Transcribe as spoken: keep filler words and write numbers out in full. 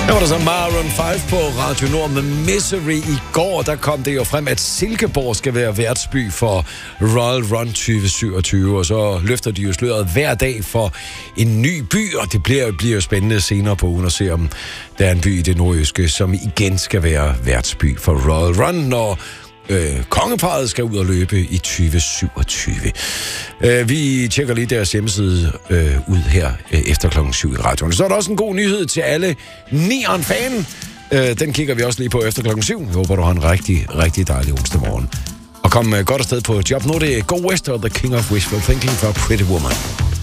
Der var der så Maroon fem på Radio Nord med Misery. I går, der kom det jo frem, at Silkeborg skal være værtsby for Royal Run tyve syvogtyve, og så løfter de jo sløret hver dag for en ny by, og det bliver, bliver jo spændende senere på ugen at se, om der er en by i det nordjyske, som igen skal være værtsby for Royal Run, når Øh, kongeparret skal ud og løbe i tyve syvogtyve. Øh, vi tjekker lige deres hjemmeside øh, ud her øh, efter klokken syv i radioen. Så er der også en god nyhed til alle Neon-fan. Øh, den kigger vi også lige på efter klokken syv. Jeg håber, du har en rigtig, rigtig dejlig onsdag morgen. Og kom øh, godt afsted på job. Nu er det Go West og The King of Wishful Thinking for Pretty Woman.